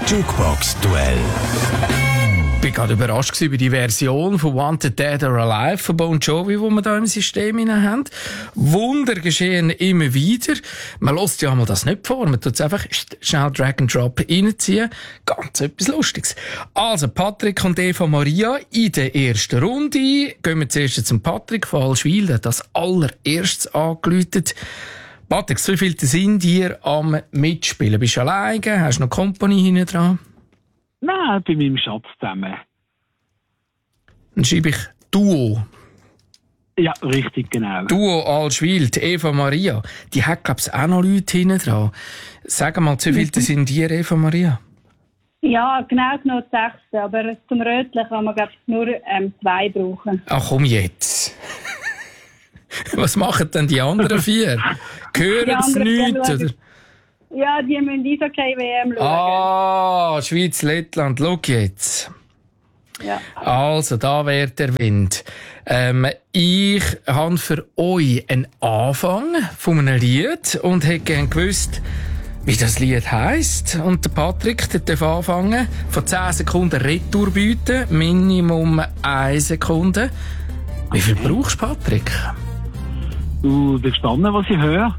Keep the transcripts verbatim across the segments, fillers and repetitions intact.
Jukebox-Duell. Ich war gerade überrascht über die Version von Wanted Dead or Alive von Bon Jovi, die wir hier im System haben. Wunder geschehen immer wieder. Man lässt ja einmal das nicht vor. Man tut es einfach schnell Drag and Drop reinziehen. Ganz etwas Lustiges. Also, Patrick und Eva Maria in der ersten Runde. Gehen wir zuerst zum Patrick von Allschwil. Der hat das allererstes angeläutet. Patrick, wie viel sind dir am Mitspielen? Bist du alleine? Hast du noch Company hinten dran? Nein, bei meinem Schatz zusammen. Dann schreibe ich Duo. Ja, richtig, genau. Duo Allschwil, die Eva Maria. Die hat, glaube ich, auch noch Leute hinten dran. Sag mal, wie viele sind dir, Eva Maria? Ja, genau genommen sechs. Aber zum Rötlichen kann man, glaube ich, nur ähm, zwei brauchen. Ach komm jetzt. Was machen denn die anderen vier? Hören sie nichts? Oder? Ja, die müssen Eishockey-W M schauen. Ah, Schweiz, Lettland, schau jetzt. Ja. Also, da wäre der Wind. Ähm, ich habe für euch einen Anfang von einem Lied und hätte gerne gewusst, wie das Lied heisst. Und der Patrick, der darf anfangen. Von zehn Sekunden Retour bieten, Minimum eine Sekunde. Wie viel brauchst du, Patrick? Du bist gespannt, was ich höre.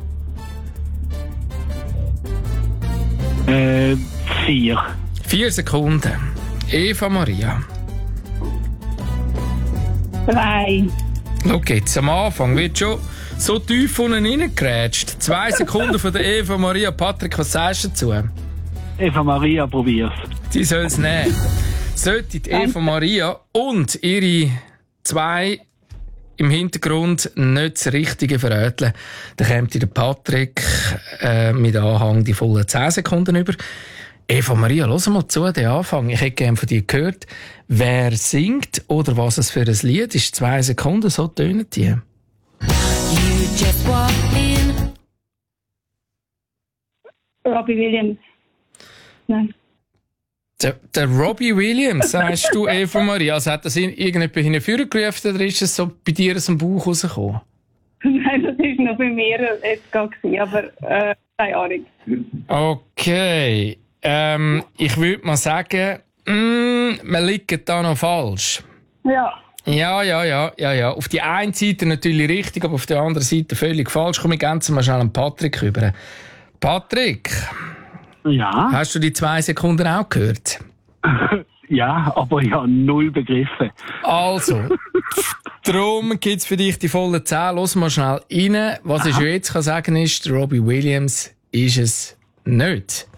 Äh, vier. Vier Sekunden. Eva Maria. Drei. Schau jetzt, am Anfang wird schon so tief unten reingegrätscht. Zwei Sekunden von der Eva Maria. Patrick, was sagst du dazu? Eva Maria, probier's. Sie soll es nehmen. Sollte die Eva Maria und ihre zwei im Hintergrund nicht das Richtige verräteln, dann kommt der Patrick äh, mit Anhang die vollen zehn Sekunden über. Eva Maria, hör mal zu, den Anfang. Ich hätte gerne von dir gehört, wer singt oder was es für ein Lied ist. Zwei Sekunden, so tönen die. You just walk in. Robbie Williams. Nein. Der, der Robbie Williams, sagst du, Eva Maria. Also hat das irgendjemand hingeführt gerufen oder ist es so bei dir aus dem Bauch rausgekommen? Nein, das war noch bei mir jetzt gerade, aber äh, keine Ahnung. Okay. Ähm, ich würde mal sagen, mm, wir liegen da noch falsch. Ja. Ja, ja, ja, ja, ja. Auf die einen Seite natürlich richtig, aber auf der anderen Seite völlig falsch. Komm, ich ganz mal schnell an Patrick rüber. Patrick. Ja? Hast du die zwei Sekunden auch gehört? Ja, aber ich habe null begriffen. Also, darum gibt es für dich die vollen zehn. Lass mal schnell rein. Was ich jetzt kann sagen ist, Robbie Williams ist es nicht.